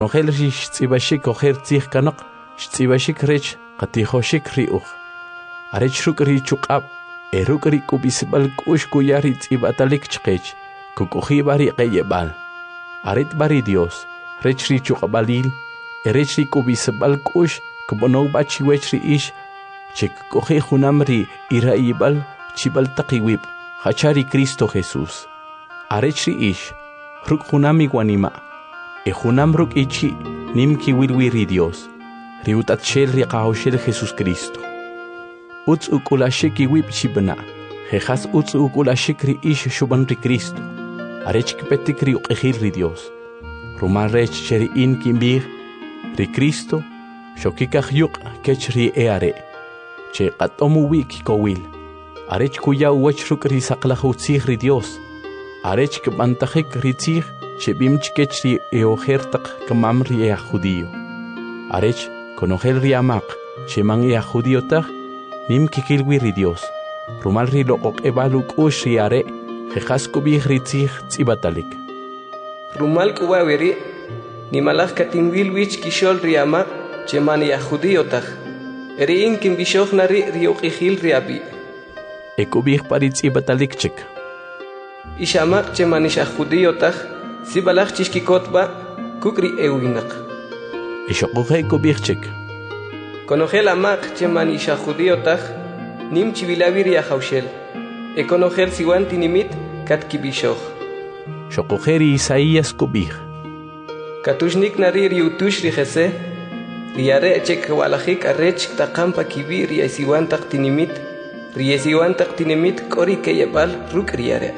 Nogel rish tzibashik oher tzih kanaq, tzibashik rech qatihoshik riuch. Arech ruk ri chuqab, eruk ri kubisbal kush kuyari tzibatalik chqech, kukuhi bari qeyebal. Aret bari Dios, rech ri chuqabalil, erech ri kubisbal kush, kubonog bachiwech ri ish, chek kuhi hunam ri iraibal, chibal taqiwib, hachari Cristo Jesús. Arech ri ish, ruk hunami guanima. Ejunam ruk ichi nim ki wilwiri Dios, riutat shel riqahoshel Jesús Cristo. Uts ukulashik iwib chibna, jejas uts ukulashik ri ish shuban ri Cristo. Arech kipetik ri uqehil ri Dios. Rumal rech cheri in kimbir ri Cristo, shokikaj yuk kech ri eare. Che qatomu wik kowil. Arech kuya uwech ruk ri saqlahutzih ri Dios. Arech kibantajik ri tzih, Shebim chikechri eohertak kamamri ea judío. Arech conogel riamak, sheman ea judío tag, nim kikilwiri Dios. Rumalri look ebaluk ushri are, jejasko bihritzig tzibatalik. Rumal kuwawiri, nimalach katimwilwich kishol riamak, sheman ea judío tag. Erin kimbishognari riokihil riabi. Ekubih paritzibatalik chik. Ishamak sheman isha judío tag. Sibalach chishkikotba kukri ewinak. Ishokuhe kubirchik. Conogel amak cheman isha judío tag nim chivilavir ya haushel. Econogel siwanti nimit kat kibishoch. Shokuheri Isaías kubir. Katushnik nari riutush rijese. Riare chek walachik arrech takampa kibir ya siwantak tinimit. Riesiwantak tinimit kori keyebal ruk riare.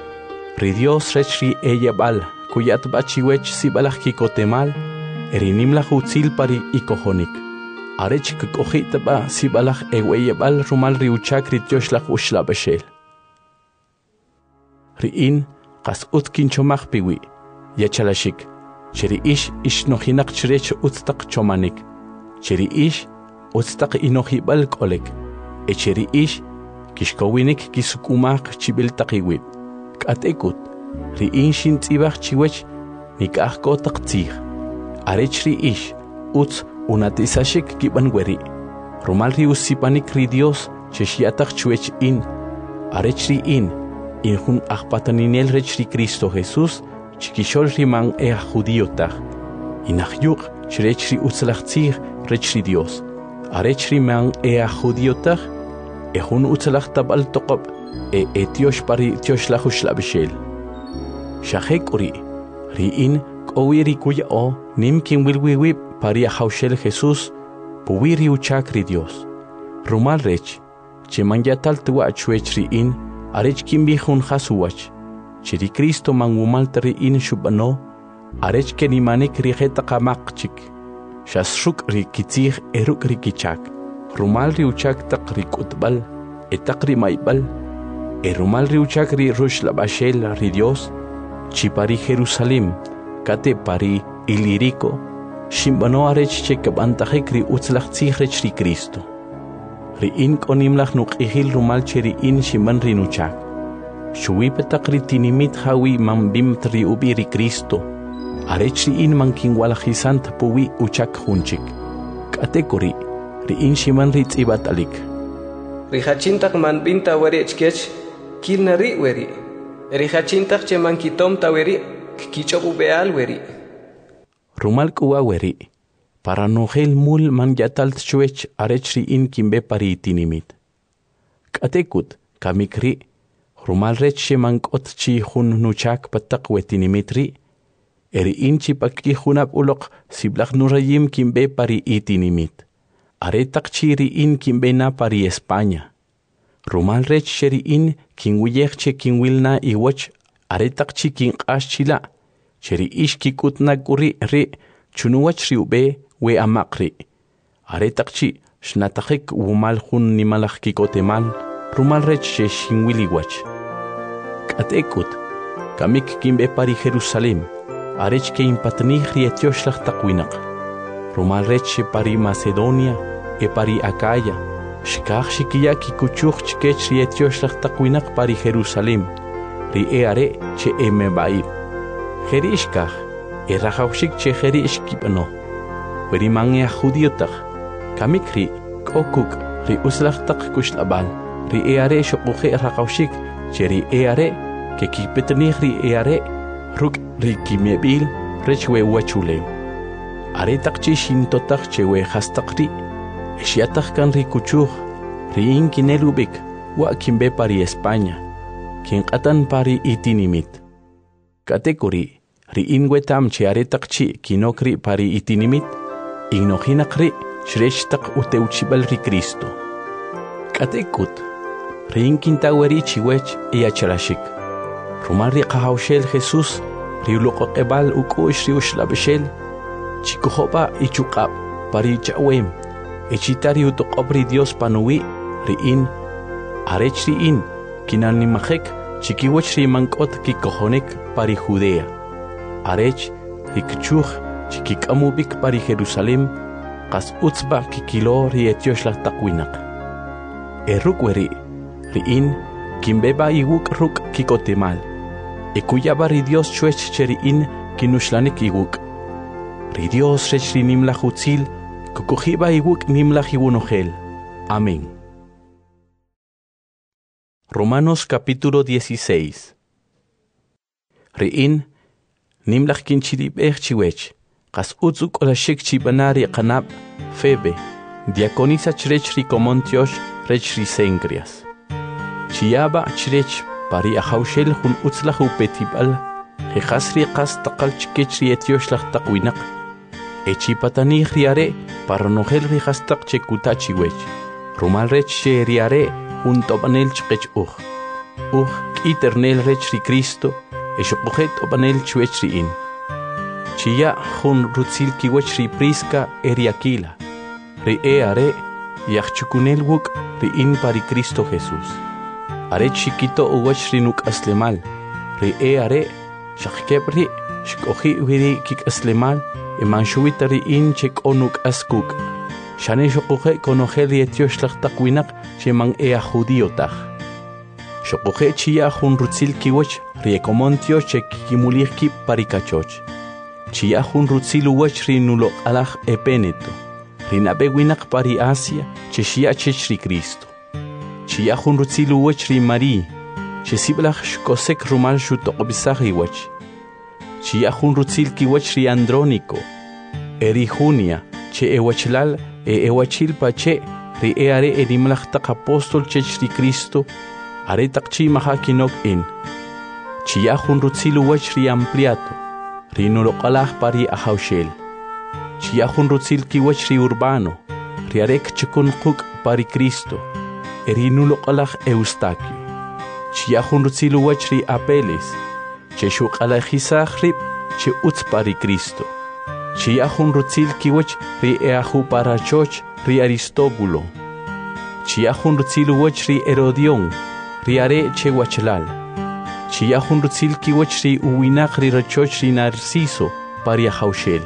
Ridios rechri eyebal, kuyat bachiwech sibalach kikotemal, erinim la hutzil pari ikohonik. Arech kukojitaba sibalach eweyebal rumal riuchak rityosh la hushla beshel. Riin, kas utkin chomach piwi, yachalashik, cheri ish nohinak chrech utstak chomanik, cheri ish utstak inohibal kolek, cheri ish kishkowinik kisukumak chibil takiwit. Atekut, riin shin tzibach chiwech, nikah kotak tzig. Arech ri ish, uts unatisashik kibanweri. Rumal ri usipanik ri Dios, cheshiatak chiwech in. Arech ri in hun ahpataninel rech ri Cristo Jesús, chikishol riman ea judío tag. Inahyuk, chrech ri utzlach tzig rech ri Dios. Arech ri man ea judío tag, ehun utzlach tabal toqab. Etiosh pari tiosh la hushla bishel. Shahek uri, riin, kowiri kuya o, nim kim wilwiwib pari a haushel Jesús, puwiri uchak ri Dios. Rumal rech, cheman yatal tuwa chwech riin, arech kim bihun hasuwach, chiri Cristo mangumal riin shubano, arech kenimanik rijeta kamakchik, shasruk ri kitzig eruk ri kichak, rumal ri uchak tak ri kutbal, etak ri maibal, Erumal riuchakri rush la bashel ri Dios, chipari Jerusalem, kate pari ilirico, shimbano arech chekabantajekri utzlach tzichrech ri Cristo. Ri in konimlach nuqihil rumal cheri in shimban rinuchak. Shuipetak ri tinimit hawi mambim tri ubi ri Cristo. Arech ri in mankinwalajisant puwi uchak hunchik. Kate kuri, ri in shiman ri tzibatalik. Ri hachintak manbinta warechkech, Kilnari weri, erihachintak cheman kitom taweri, kichobu beal weri. Rumal kuwa weri, para nogel mul man yatal tchuech arechri in kimbe pari tinimit. Katekut, kamikri, rumal rech sheman kotchi hun nuchak patak wetinimitri, eri in chipaki hunap ulok siblach nurayim kimbe pari itinimit. Aretak chiri in kimbe na pari España. Rumal rech sheri in kin wiyekche kin wilna iwach aretak chi kin ashchila cheri ish kikutna guri ri chunuwach riube we amakri aretak chi shnatakik wumal hun nimalach kikotemal rumal rech she shinwiliwach katekut kamik kimbe pari Jerusalem arech ke impatnih ri etioshlah takwinak rumal rech pari Macedonia e pari Acaya Shkach shikia kikuchuch chkech ri etioshlah takwinak pari Jerusalem ri eare che emebaib. Jerishkach Errajaushik chejeri ishkipano. Veri mangia judiotak. Kamikri okuk ri uslachtak kushlabal. Ri eare shokuche errajaushik. Cheri eare ke kipetnih ri eare. Ruk ri kimebil rechwe wachuleu. Are takchi shintotak chewe hastakri. Eshiatak kan ri kuchuj. Ri inkinelubik. Wa kimbe pari España. Kinqatan pari itinimit. Katekuri. Ri inwetam che aretakchi kinokri pari itinimit. Ignohinakri shreshtak uteuchibal ri Cristo. Katekut. Ri inkintaweri chiwech iacharashik. Rumari qahawshel Jesús. Ri uloqoqebal ukush ri ushlabeshel. Chikuhoba ichukab pari chawem. Echitari utoqobri Dios panuwi. Ri in. Arech ri in. Kinanimajek chikiwech ri mankot kikohonek pari Judea. Arech rikchuj chikikamubik pari Jerusalem qas utzba kikilo ri etioshla takwinak. Erukweri ri in kimbeba iwuk ruk kikotemal. Ekuyaba ri Dios chuech cheri in kinushlanik iwuk. Ri Dios rech ri nimla hutzil kukujiba iwuk nimla hiwunojel. Amén. Romanos capítulo 16. Ri'in nimlach kinchirib chiwech, qas utzuk olashik chibanari qanab, Febe, diaconisa chrech ri Comontiosh rech ri Cencreas. Chiaba chrech pari ahaushel hun utzlach upetibal, jejasri qas taqal chikech ri etioshlah taqwinak, echipatani riare paranogel ri hastaq chekuta chiwech, rumal rech che riare un tobanel chkech kiternel rech ri Cristo, eshokujet tobanel chuech ri in. Chia hun rutzil kiwech ri Prisca eriakila, ri are yachchukunel wuk ri in pari Cristo Jesús. Are chiquito uwech ri nuk aslemal, ri are shakebri shkohi wiri kik aslemal, emanchuita ri in chek onuk askuk. Shane shokuje konogel ri etioshlah takwinak chemang judiotaj. Shokuje chia hun rutzil kiwech ri Comontio chek kimulihki parikachoch. Chia hun rutzil uwech ri nulo alaj epeneto. Ri nabewinak pari Asia cheshia chech ri Cristo. Chia hun rutzil uwech ri Mari. Chesiblach shkosek rumal shutokobisaj iwech. Chia hun rutzil kiwech ri Andrónico. Eri Junia che ewachlal ewachil pache ri eare erimlach tak apostol chech ri Cristo are takchi maha kinok in. Chia hun rutzil uwech ri Ampliato ri nuloqalaj pari ahaushel. Chia hun rutzil kiwech ri Urbano ri arek chikun quk pari Cristo eri nuloqalaj Eustaquio. Chia hun rutzil uwech ri Apeles che shuqalajisaj rib che utz pari Cristo. Chia hun rutzil kiwech ri eahu parachoch ri Aristóbulo. Chia hun rutzil uwech ri Herodión ri are che wachlal. Chia hun rutzil kiwech ri uwinak ri rachoch ri Narciso pari ahaushel.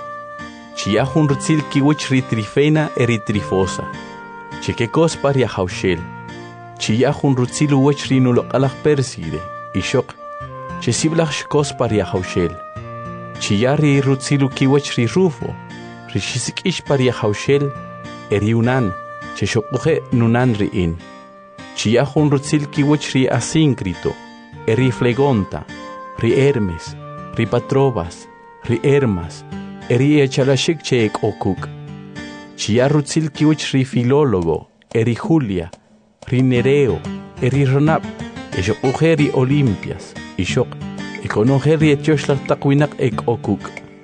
Chia hun rutzil kiwech ri Trifena eri Trifosa. Chekekos pari ahaushel. Chia hun rutzil uwech ri nuloqalaj Perside ishok. Chesiblach shkos pari ahaushel. Chia ri rutzilu kiwech ri Rufo, ri shisikish pari ahaushel, eri unan, che shokuje nunan ri in. Chia hun rutzil kiwech ri Asíncrito, eri Flegonta, ri Hermes, ri Patrobas, ri Hermas, eri echalashik che ek okuk. Chia rutzil kiwech ri Filólogo, eri Julia, ri Nereo, eri Ronab, eshokuje ri Olimpias, ishok. Ekonogeri etioshlah takwinak ek okuk.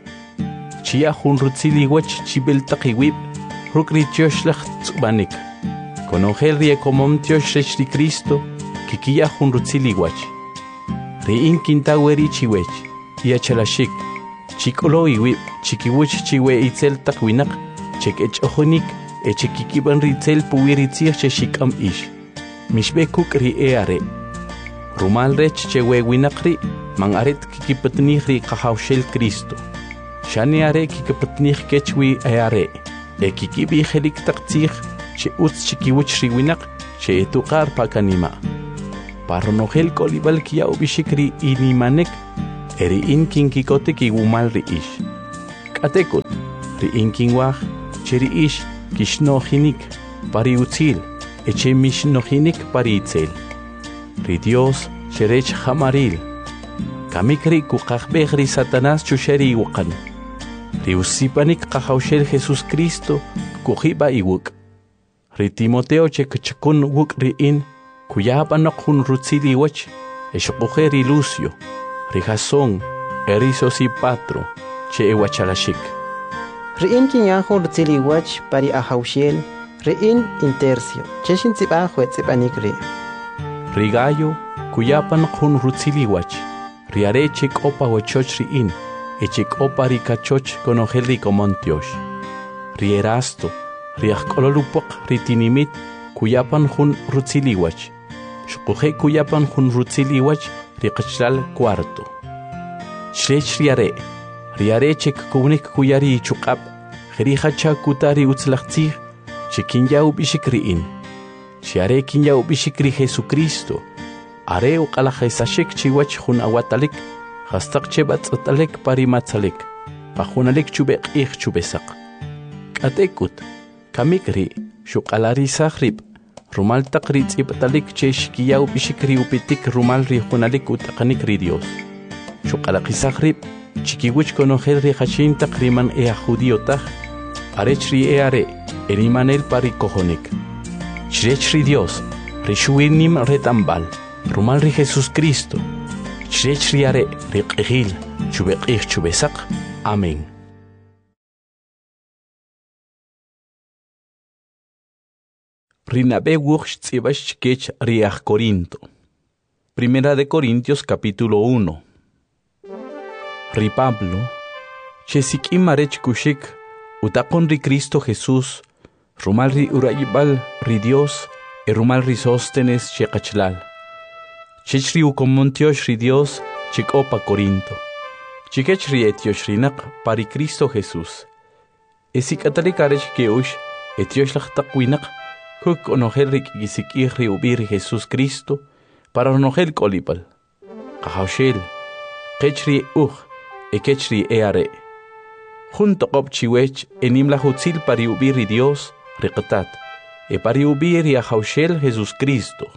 Chia hun rutzili wech chibel takiwib, rukri etioshlah tsubanik. Konogeri ekomomtiosh rech ri Cristo, kikia hun rutzili wech. Ri inkintaweri chiwech, iachalashik, chikolo iwib, chikiwech chiwe itzel takwinak, chek echohonik, echekikiban ritzel puwiritzir cheshikam ish. Mishbekuk ri eare. Rumal rech chewe winakri, man aret kikipatnih ri qahawshel Cristo. Shani are kikipatnih kechwi are. Kikibi helik taktzih che utz chikiwich ri winak che etuqar pakanima. Paronogel kolibal kia ubishikri inimanek Eriin kinkikotik igumal riish. Katekut, riin kinwaj, cheriish kishnojinik pariutzil, eche mishnojinik paritzel. Ri Dios cherech jamaril. Kamikri kukajbejri Satanás chusheri iwakan. Ri usipanik kajaushel Jesus Cristo kujiba iwuk. Ri Timoteo chekachakun wuk riin kuyabanok hun rutzili wach eshokujeri Lucio. Ri Jasón erisos y patro che ewachalashik. Riin kinyajo rutzili wach pari ahaushel riin intercio cheshin tsiba juetzipanik ri. Ri Gallo kuyapan hun rutzili wach. Ri arechik opa wachoch riin echik opa ri kachoch konojel ri komontiosh. Ri Erasto ri ajkololupok ri tinimit kuyapan hun rutzili wach. Shukuje kuyapan hun rutzili wach ri kachlal cuarto. Shrech ri arechik kunik kuyari chukap ri hacha kutari utzlachtzig chikinya ubishik riin. Chiare kinya ubishik ri Jesucristo. Are uqalajesashik chiwach hun awatalik hastaq chebatzatalik parimatzalik pajunalik chubek chubesak. Katekut kamikri shuqalari sahrib rumal taqri tzibtalik cheshkiya ubishik ri upitik rumal ri hunalik utaqanik ri Dios. Shuqalaqi sahrib chikiwich konojel ri hashin taqriman judíotaj arech ri are erimanel pari kojonik. Chrech ri Dios ri shuinim retambal rumal ri Jesus Cristo. Chrech ri are ri qihil chubeqih chubesak. Amén. Rinabe wuch tzibash kech riach Corinto. Primera de Corintios capítulo 1. Ri Pablo, chesikim marech kushik, utaqon ri Cristo Jesús, rumal ri urayibal ri Dios, e rumal ri Sóstenes chekachlal. Chech ri ukomontiosh ri Dios, chikopa Corinto. Chikech ri etiosh rinak pari Cristo Jesús. Esikatalik arech keush, etiosh lachtakwinak, huk onojel ri kisikih ri ubir Jesus Cristo, para onojel kolipal. Kahaushel, kech ri ekech ri eare. Junto qop chiwech enim la hutzil pari ubir ri Dios, riqtat, e pari ubir ri ahaushel Jesus Cristo.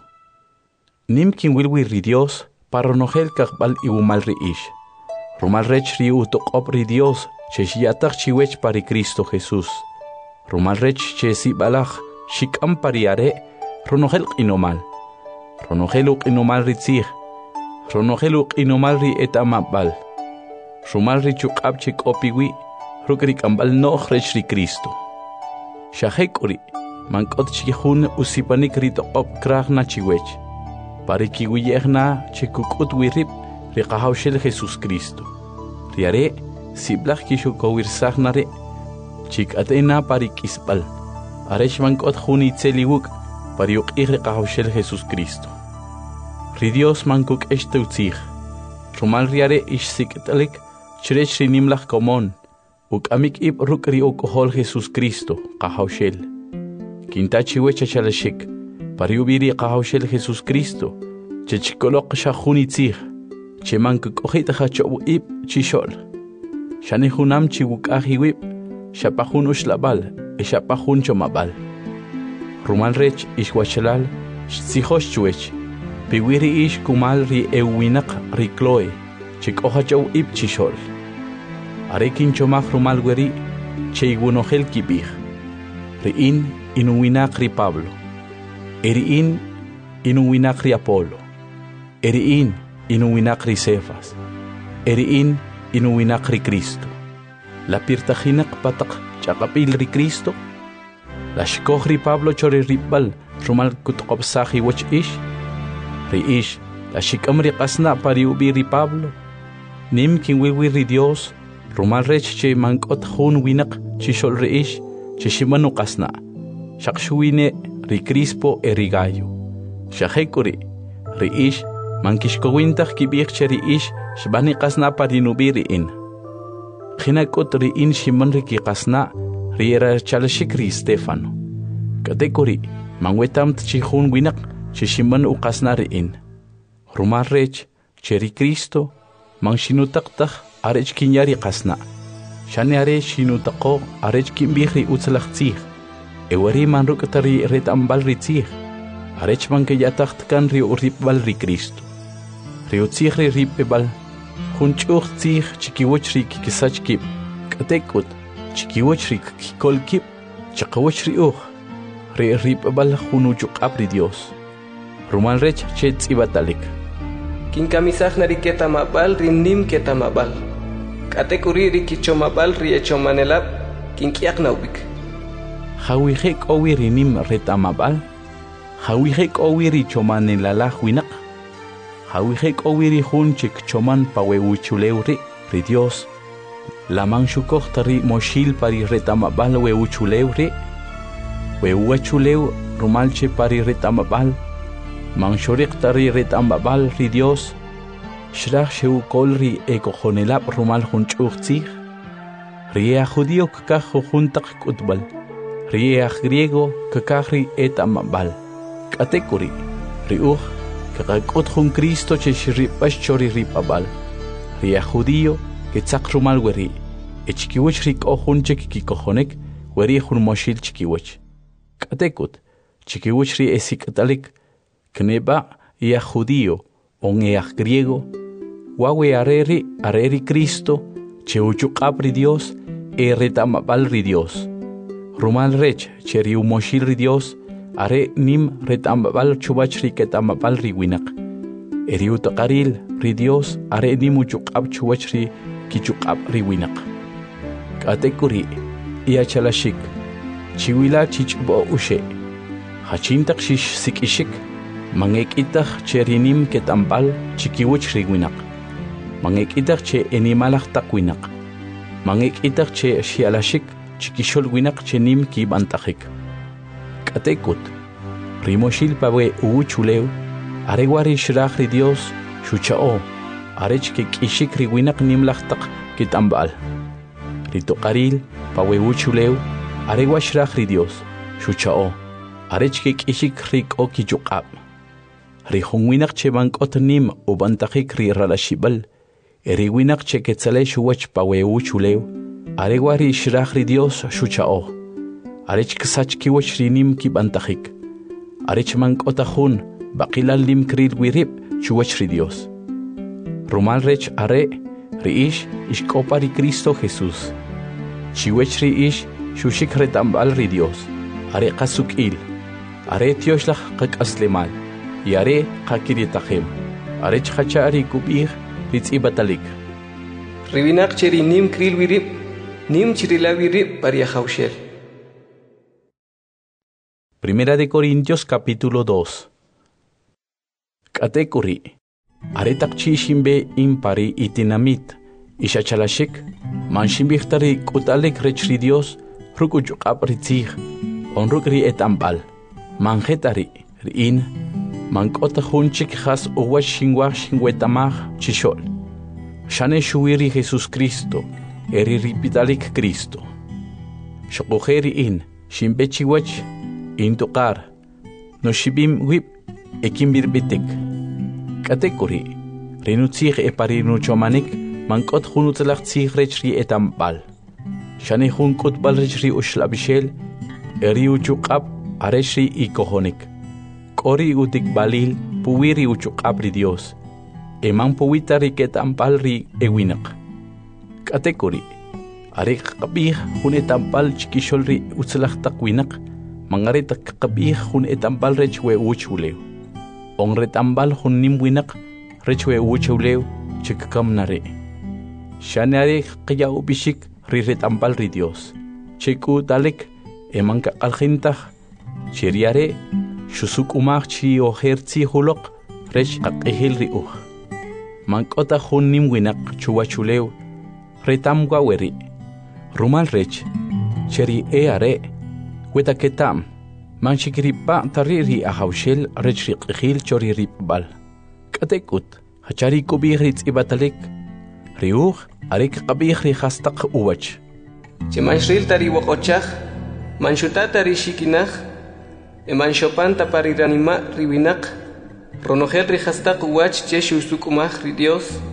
Nim kin wilwi ri Dios, para onojel kakbal iwumal ri ish. Rumal rech ri utoqop ri Dios, cheshiatak chiwech pari Cristo Jesus. Rumal rech chesi balach, shikam pariare, ronojel inomal. Ronojel inomal ri tzig. Ronojel inomal ri etamabal. Rumal ri chukab chik opiwi, rukrik ambal noch rech ri Cristo. Shahekuri, mankot chikihun usipanik ri toqop krach na chiwech. Parikiwiyehna chikukut wirip ri qahawshel Jesus Cristo. Riare, siblach kishukowirsach nare, chik atena parikisbal. Arech mankot juni tseliwuk, pariuk ri qahawshel Jesus Cristo. Ri Dios mankuk eshtutzig. Rumal riare ishsikitalik, chrech ri nimlach komon, ukamik ib ruk ri ukohol Jesus Cristo, qahawshel. Kintachi wecha chalashik, pariubiri qahawshel Jesus Cristo, chechkolok shahuni tzig, chemankuk ojita hachobu ib chishol. Shanihunam chiwuk ahiwib, shapahun ushlabal, shapahun chomabal. Rumal rech ishwachalal, tsihosh chuech, piwiri ish kumal ri ewinak ri Chloe, chik ohachow ib chishol. Arekin chomach rumal weri, cheigunohel kibih. Riin inuwinak ri Pablo. Eriin inuwinak ri Apolo. Eriin inuwinak ri Cefas. Eriin inuwinak ri Cristo. La pirtajinak patak chakapil ri Cristo. La shkoh ri Pablo chori ribal rumal kutkopsahi wach ish. Ri ish la shikam ri qasna pari ubi ri Pablo. Nim kin wilwi ri Dios rumal rech che mankot hun winak chishol ri ish chishimanu qasna. Shakshuine ri Crispo e ri Gallo. Shahekuri ri ish mankishkowintach kibich ri ish shbani qasna pari nubi ri in. Khinakot ri in shiman ri ki qasna ri era chalashik ri Stefano. Katekuri mangwetam tchihun winak chishiman u qasna ri in. Rumal rech che ri Cristo man shinutaqtaq arech kinyari qasna shani are shinutaqo arech kimbihri utzalaqtzij ewari man rukatari retambal ritzij arech man kayataqt kan ri uripbal ri Cristo ri utzij ri ripbal junchuq tzij chikiwoch ri kikisach kip katekut chikiwoch ri kikol kip chaqawoch ri uj ri ripbal junuchuq abri Dios rumal rech chetz ibatalik Kin kamisaj nari ketamabal rinnim ketamabal. Katekuri ri kichomabal ri echomanelab kin kiak naubik. Hawihek owi rinim retamabal. Hawihek owi ri chomanelala huinak. Hawihek owi ri hunchik choman paweuchuleu ri Dios. Laman shukok tari moshil pari retamabal weuchuleu ri. Weuachuleu rumalche pari retamabal. Manshorik tari retambabal ri Dios shrach sheu kolri ekojonelab rumal junchuqtzij ria judío kakaj juntaq kutbal ria griego kakajri etambabal katekuri riuj kakakut jun Cristo cheshripash chori ripabal ria judío ketzaq rumal weri echkiwich rik ojunchek kikojonek weri jun moshil chikiwich katekut chikiwich ri esikatalik Kneba ia judío, on ea griego, wawe areri Cristo, cheuchuqapri Dios, retamabal ri Dios. Rumal rech, cheriu moshil ri Dios, are nim retamabal chubachri ketamabal ri winak. Eriu taqaril ri Dios, are nimuchuqap chubachri kichuqap ri winak. Katekuri, ia chalashik, chiwila chichbo ushe, hachintak shish sikishik, Mangekitach che rinim ketambal chikiwich rigwinak. Mangekitach che enimalach takwinak. Mangekitach che shialashik chikishol winak che nim kibantachik. Katekut. Rimoshil pawe uuchuleu. Arewari shrach ri Dios shuchao. Arech ke kishik rigwinak nimlachtak kitambal. Ritokaril pawe uuchuleu. Arewa shrach ri Dios shuchao. Arech ke kishik rik o kichuqab. Rihunwinak che bankotnim ubantakik ri ralashibal. Eriwinak che ketzale shuwach paweu chuleu. Arewari shrach ri Dios shuchao. Arech ksach kiwach rinim ki bantakik. Arech mankotajun bakilal lim kril wirib shuwach ri Dios. Rumal rech are riish ishkopa ri Cristo Jesús. Chiwech riish shushik retambal ri Dios. Are kasukil. Are tioshlach kakaslemal. Yare kakiri tajem. Arech hachari kubih ritz ibatalik. Ribinak cheri nim kril wirib, nim chirila wirib paria haushel. Primera de Corintios capítulo 2. Katekuri. Aretak chishimbe impari itinamit. Ishachalashik. Manshimbichtari kutalek rechri Dios. Rukuchukap ritzig. Onrukri etambal. Manjetari. Rin. Mankota hunchik has uwa shingwa shingwetamag chishol. Shane shuiri Jesus Cristo. Eri ripitalik Cristo. Shokujeri in. Shimbechiwach. Intukar. No shibim wip. Ekimbirbitik. Katekuri. Rinutzig eparinuchomanik. Mankot hunutlach tzig rechri etambal. Shane hun kutbal rechri ushlabishel. Eri uchukap. Areshri ikohonik. Kori utik balil puwiri uchukapri Dios. Eman puwitari ketampalri ewinak. Katekuri. Arik kabih hun etampal chikisholri utzlachtak winak. Mangaretak kabih hun etampal rechwe uchuleu. On retambal hun nim winak rechwe uchuleu chikakam nare. Shanare kaya ubishik ri retambal ri Dios. Chiku dalek eman ka alkhintah. Chiriare shusuk umach chi ohertzi hulok rech kakehil riuh. Mankota hun nim winak chuwachuleu retam gaweri. Rumal rech cheri eare weta ketam manchikripa tariri ahaushel rech riqhil chori ripbal. Katekut hachari kubih ritz ibatalik riuh arik qabih ri khastaq uwach. Chimanshril tari wakochach manshutata rishikinach. Eman shopan tapariranima ribinak. Ronogel rihastak uwach che shusukumach ri Dios.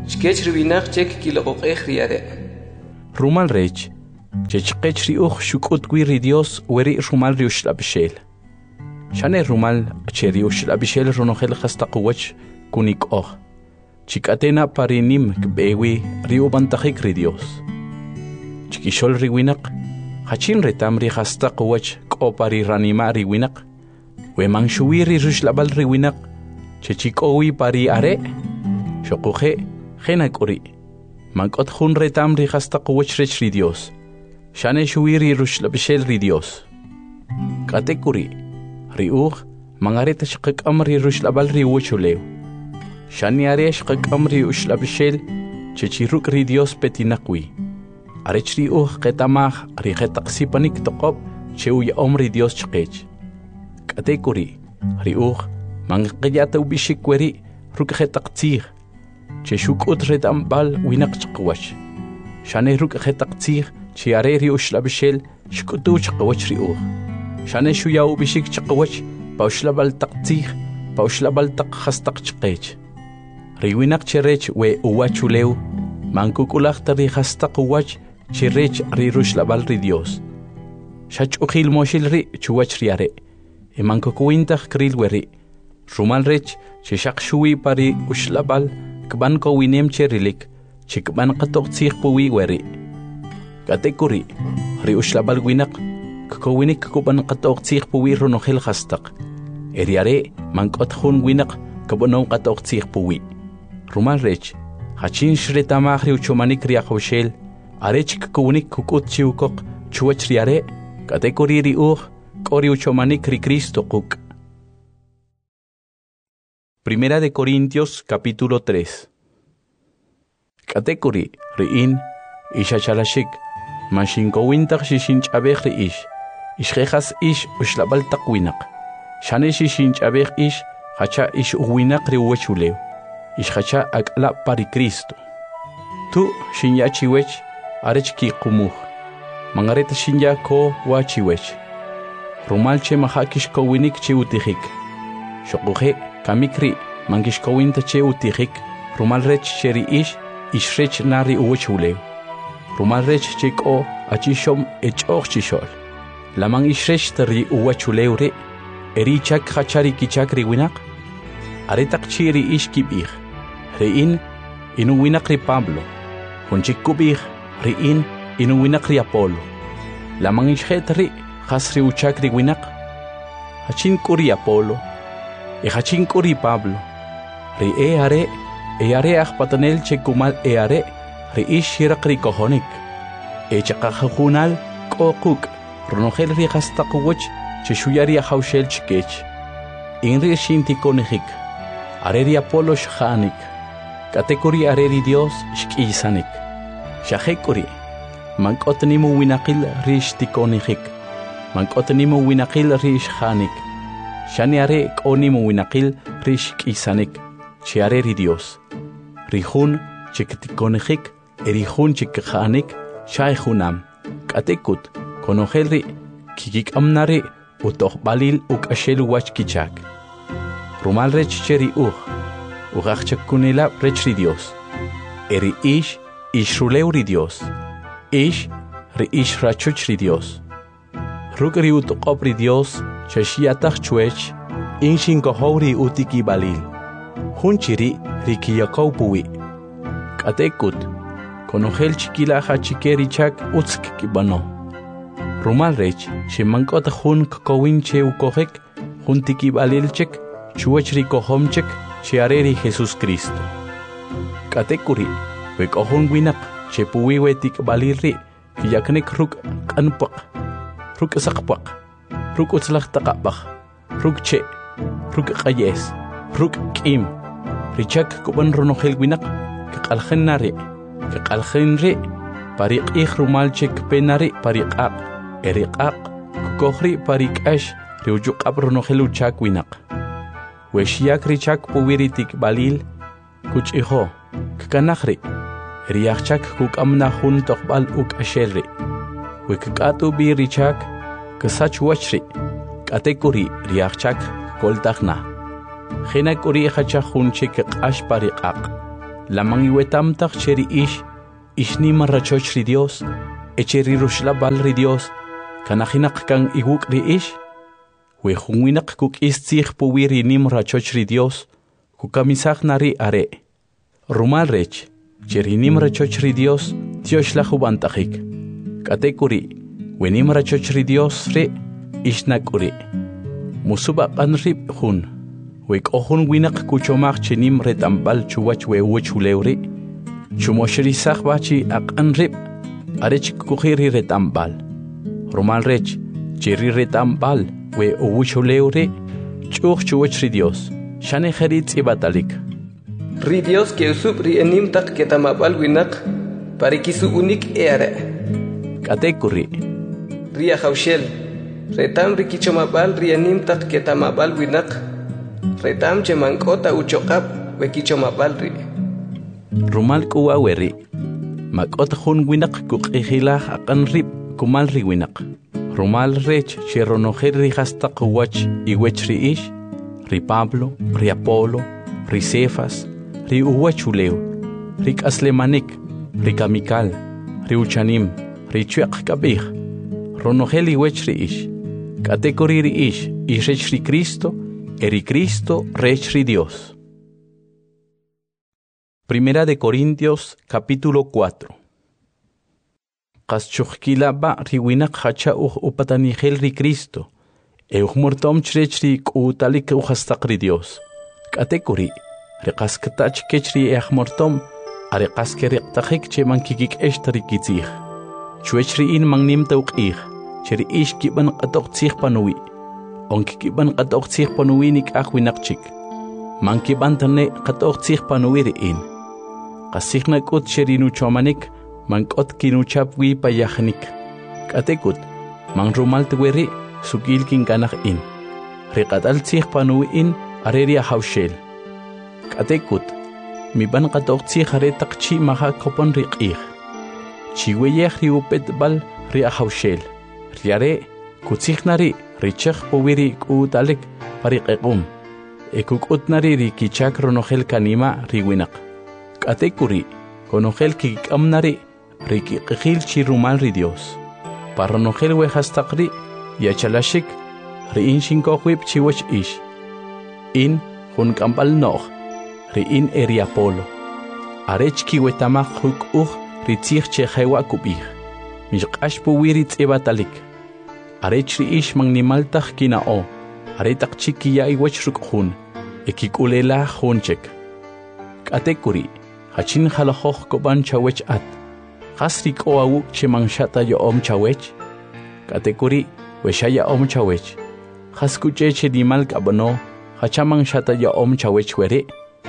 Chkech riwinaq chek kiloqoqej riare. Rumal rech, chechqech riuj shukutwi ri Dios weri rumal riushlabishel. Shane rumal che riushlabishel ronojel hastaqwach kunikoj. Chikatena parinim kbewi riubantajik ri Dios. Chikishol riwinaq, hachin retam ri hastaqwach kopari ranima riwinaq. Weman shuwiri rushlabal riwinaq, chechikowi pari are, shokuje genakuri. Mankot hun retam ri hastaqwach rech ri Dios. Shane shuwiri rushlabishel ri Dios. Katekuri, riuj, mangareta shqakam ri rushlabal ri wuchulew. Shani are shqakam ri ushlabishel, chechiruk ri Dios petinakwi. Arech riuj ketamaj ri getaqsipanik toqob, cheuya omri Dios chqech. Katekuri, riuj, mangqiyata ubishikweri, rukjetaqtzig. Cheshuk utretam bal winak chqwach. Shane rukjetaqtzig, chiare ri ushlabishel, shkutu chqwach riuj. Shane shuya ubishik chqwach, paushlabal taqtzig, paushlabal taqhastaq chqech. Riwinak cherech we uwachulew, mankukulaqta ri hastaq uwach, cherech ri rushlabal ri Dios. Shach ukhil moshil ri chuwach riare. Imankukuintaq kril weri. Rumal rech, cheshaq shuwi pari ushlabal, kban ko winem cherilik, chikban qatoqtzig puwi weri. Katekuri, ri ushlabal winak, kukowinik kuban qatoqtzig puwi ronojel hastaq. Eriare, mankot hun winak, kubonon qatoqtzig puwi. Rumal rech, hachin shretamaj ri uchomanik riajoshel, arech kukunik kukut chiukok, chuwach riare, katekuri riuj, kori uchomanik ri Cristo kuk. Primera de Corintios capítulo 3. Katekuri riin, ishachalashik, mashinkowintaq shishinchabej ri ish, ishjejas ish ushlabal taqwinak, shane shishinchabej ish, hacha ish uwinak ri uwechulew. Ishhacha akla pari Cristo. Tu shinya chiwech, arech ki kumuj. Mangareta shinya ko wa chiwech. Rumal che mahakish kowinik che utihik. Shokuje kamikri mangish kowinta che utihik. Rumal rech cheri ishrech nari uwechulew. Rumal rech che ko achishom echok chishol. Lamang ishrech tari uwechulew re. Erichak hachari kichak riwinak. Aretak chiri ishkibih. Riin inuwinak ri Pablo, hunchik kubih riin inuwinak ri Apolo. Lamang ishjet ri has ri uchak ri winak. Hachin kuri Apolo, hachin kuri Pablo. Ri are patanel chekumal are, ri ish hirak ri kohonik. Chakajunal kokuk, ronogel ri hastakuwach, cheshuyari ahaushel chikech. Inri shinti konejik, areri Apolo shahanik. Katekuri areri Dios shkisanik. Shahekuri, mankotnimu winakil rish tikonihik. Mankotnimu winakil rish hanik. Shani are konimu winakil rish kisanik. Chiareri Dios. Rihun chiktikonihik, erihun chikhanik, shaihunam. Katekut, konohelri, kikik amnari, utoh balil ukashelu wach kichak. Rumal rech cheri Ugachchakunela rech ri Dios. Eri ish ishruleu ri Dios. Ish ri ish rachuch ri Dios. Rukri utoqop ri Dios, chashiatach chuech, inshin kohori utiki balil. Hunchiri ri kiyakow puwi. Katekut, konogel chikilaja chikeri chak utsk kibano. Rumal rech, shimankot hun kokowin che ukohek, huntiki balilchek, chuech ri kohomchek, Chiareri Jesús Cristo. Katekuri, wekohon winak, chepuwi wetik balirri, kiyaknek ruk kanpak, ruk sakpak, ruk utslak takapak, ruk che, ruk kayes, ruk kim, richak kuban ronogel winak, kakalhen nari, kakalhen ri, parik rumalchek penari parikak, erikak, kukohri parikash, riujuk ab ronogel uchak winak. Weshiak richak puwiritik balil, kuch iho, kakanakri, riachak kuk amna hun tokbal uk ashelri. Wekatu bi richak, kasach wachri, katekuri riachak koltakna. Hinakuri hachak hun chik ash parikak. Lamang iwetamtak cheri ish nima rachoch ri Dios, echeri rushlabal ri Dios, kanahinak kan iguk ri we hunginak kuk istzich puwiri nim rachoch ri Dios, kukamisak nari are. Rumal rech, cheri nim rachoch ri Dios, Dios la jubantajik. Katekuri, we nim rachoch ri Dios re, ishnakuri. Musuba panrip hun, we kohun winak kuchomak chenim retambal chuwach we wuchuleuri, chumoshri sakbachi akanrip, arech kuhiri retambal. Rumal rech, cheri retambal, we wuchuleuri, chuwach ri Dios, shane herit ibatalik. Ri Dios que usub ri enim tak ketamabal winak, parikisu unik eare. Katekuri. Ria haushel, retam rikichomabal ri enim tak ketamabal winak, retam chemankota uchokap wekichomabal ri. Rumal kuwa weri, makot hun winak kukihila akan rip kumal ri winak. Rumal rech cheronojer ri hasta kuwach iwech ri ri Pablo, ri Apolo, ri Cefas, ri uwachuleo, ri kaslemanik, ri kamikal, ri uchanim, ri chuak kabih, ronogel iwech ri katekori ri rech ri Cristo, eri Cristo rech ri Dios. Primera de Corintios, capítulo 4. Kaschuchkila ba riwinak hacha upatanigel ri Cristo, mortom chrech ri utalik uhastak ri Dios. Katekori, reqaskatach kechri mortom, areqaskeriqtajik cheman kikik eshtari kitzih. Chuechri in mangnim tauqih, cheri kiban qatoqtzih panui. Onkikiban qatoqtzih panui nik ahwinakchik. Mankiban tane qatoqtzih panui in. Qasihna kut cheri nuchomanik, mankot kinuchapwi payahnik. Katekut, mang rumal tweri, sukil kinkanah in. Riqataltzih panui in, areria haushel. Katekut, mi ban qatoqtzih aretaqchi maha kopan riqih. Chiweyeh ri upetbal ri haushel. Riare, kutsihnari, richech powiri kuutalik pariqequm. Ekukutnari ri kichak ronogel kanima riwinak. Katekuri, konogel kikamnari, ri kiqihil chirumal ri Dios. Paronogel wehastaqri, yachalashik, ri in shinkohwip chiwach In, hun kampal nog, ri in eri Apolo. Arech kiwetamak huk ritzich chehewa kubih. Mishqash puwiri tsebatalik. Arech ri mangnimaltach kinao. Aretak chikiya iwach rukhun. Ekikulela hunchek. Katekuri. Hachin halahoch koban chawech at. Hasrik oawu chemangshata yoom chawech. Katekuri. Weshaya om chawech. Haskucheche dimal kabano. Hachamang shata yoom chawech were.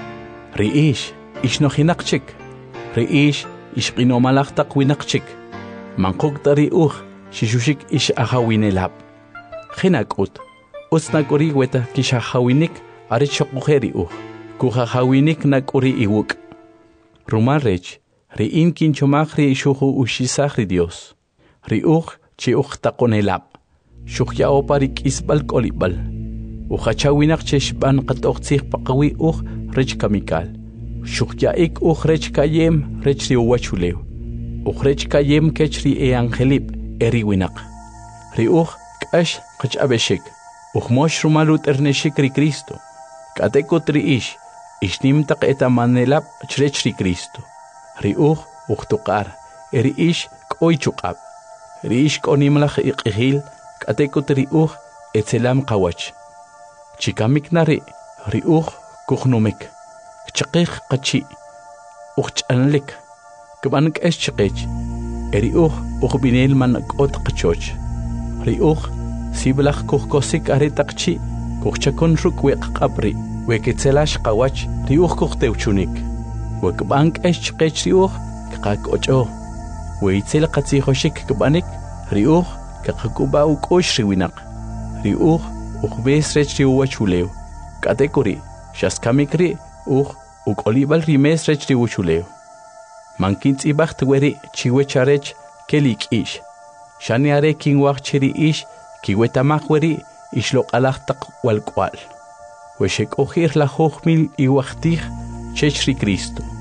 Ri ishnohinakchik. Ri ishqino malaqtaq winaqchik. Manqoqtari shishushik ahawinelab. Hinakut. Usnakuri weta kishahawinik arichoqujeri kuhahawinik nakuri iwuk. Rumarech, riin kinchomagri shuhu ushisagri Dios. Chi taqonelab. Shukhya oparik isbal kolibal. Uhachawinak cheshban qatoqtzih paqawi rech kamikal. Shukhyaik rech kayem rech riwachuleu. Rech kayem kechri angelip eriwinak. Ri kash qachabeshik. Mosh rumalut erneshik ri Cristo. Katekot ri ishnimtaq etamanelab chrech ri Cristo. Ri tuqar. Eri koichukab. Ri konimlach iqihil. Katekot ri etzelam qawach. Chikamik nari. Ri kuhnumik. Chaqih qachi. Chanlik. Kabank eschqech. Eri binel man qot qachoch. Ri siblach kuhkosik aretaqchi. Kuhchakon rukweq qabri. Weketselash qawach. Ri kuhteuchunik. Wekbank eschqech ri kaqak ocho. Weitzel qatzihoshik kabanik. Ri kaqakuba ukosh riwinak. Ri besrech ri wachuleu. Katekuri. Shaskamikri ukolibal rimes rech riwuchuleo. Mankins ibacht weri chiwecharech kelik Shani are kinwach chiri kiwetamak weri ishlok alachtaq walkwal. Weshek ojir la hochmil iwachtih chechri Cristo.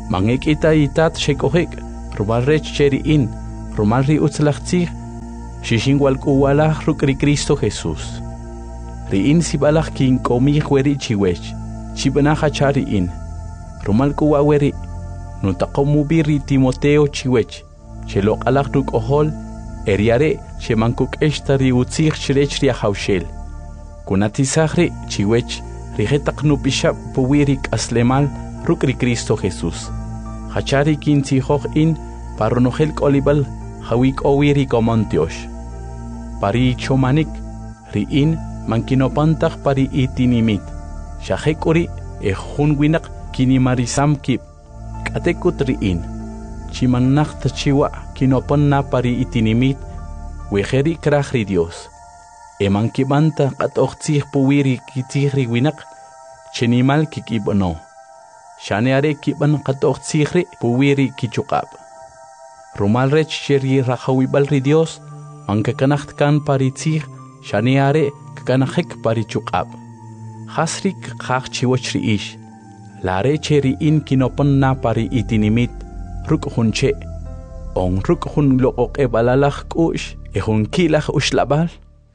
Mangekita itat shekohek, rumal rech cheriin, rumal ri utzlachtzig, shishingwal kuwalach rukri Cristo Jesús. Riin sibalach kin komih weri chiwech, chibanaja chariin, rumal kuwa weri, nutakomubiri Timoteo chiwech, chelok alach ruk ohol, eriare shemankuk eshtari utzig chrech ria haushel. Kunatisahri chiwech, rigetak nupishap puwirik aslemal rukri Cristo Jesús. Hachari kinti hoch in paronogel kolibal hawik owiri komontiosh. Pari chomanik riin mankinopantach pari itinimit. Shahekuri hunwinak kinimarisam kip. Katekut riin. Chimanach tachiwa kinoponna pari itinimit. Wejeri krahri Dios. Emankibanta katochtzih puwiri kitihri winak. Chenimal kikibono. Shaneare kiban katochtzihri puwiri kichukab. Rumal rech sheri rahawibal ri Dios. Mankakanacht kan paritzih. Shaneare kakanahek parichukab. Hasrik kach chiwachri ish. Lare cheri in kinopon na pari itinimit. Ruk hunche. On ruk hun look ebalalach kush. Ehun kilach ushlabal.